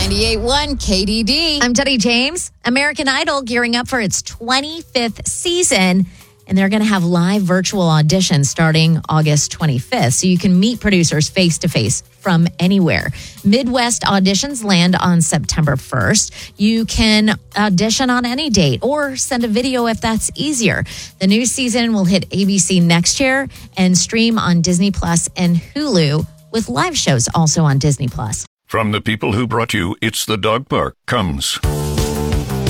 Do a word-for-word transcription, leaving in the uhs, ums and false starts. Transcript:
ninety-eight point one K D D. I'm Teddy James. American Idol gearing up for its twenty-fifth season. And they're going to have live virtual auditions starting August twenty-fifth. So you can meet producers face-to-face from anywhere. Midwest auditions land on September first. You can audition on any date or send a video if that's easier. The new season will hit A B C next year and stream on Disney Plus and Hulu, with live shows also on Disney Plus. From the people who brought you It's the Dog Park comes